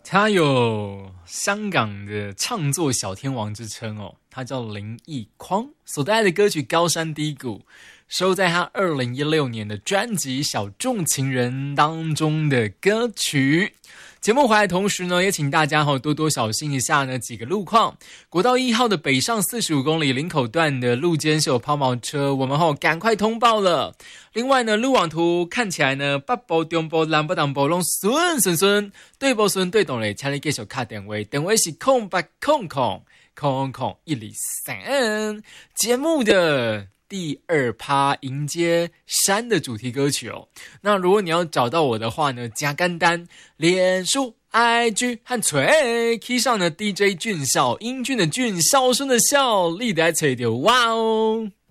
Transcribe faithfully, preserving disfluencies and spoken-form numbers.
他有香港的唱作小天王之称哦，他叫林奕匡，所带来的歌曲《高山低谷》收在他二零一六年的专辑《小众情人》当中的歌曲。节目回来的同时呢，也请大家多多小心一下呢几个路况。国道一号的北上四十五公里林口段的路肩是有抛锚车，我们赶快通报了。另外呢，路网图看起来呢，北部、中部、南部、东部都顺顺顺，对不顺对懂嘞，请你继续打电话，电话是空八空空空空一零三。节目的第二趴迎接山的主题歌曲哦。那如果你要找到我的话呢，加干单脸书 I G 和锤 key 上的 D J 俊孝，英俊的俊，孝顺的孝，立得吹的哇哦。